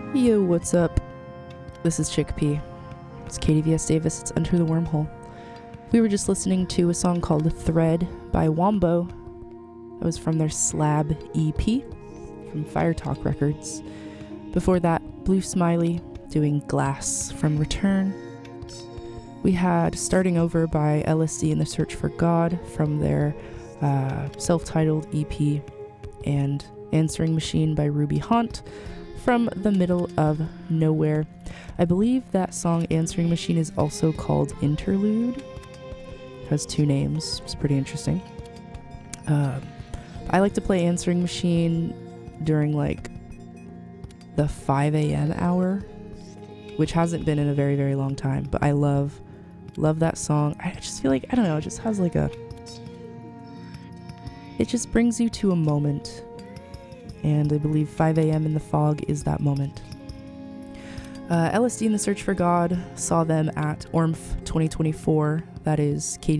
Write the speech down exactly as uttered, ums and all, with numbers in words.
Yo, what's up? This is Chickpea. It's Katie V S. Davis. It's Enter the Wormhole. We were just listening to a song called Thread by Wombo. That was from their Slab E P from Fire Talk Records. Before that, Blue Smiley doing Glass from Return. We had Starting Over by L S D and the Search for God from their uh, self-titled E P, and Answering Machine by Ruby Haunt from the Middle of Nowhere. I believe that song Answering Machine is also called Interlude. It has two names. It's pretty interesting. Um, I like to play Answering Machine during like the five a.m. hour, which hasn't been in a very, very long time, but I love, love that song. I just feel like, I don't know, it just has like a, it just brings you to a moment. And I believe five a.m. in the Fog is that moment. Uh, L S D and the Search for God saw them at O R M F twenty twenty-four. That is Katie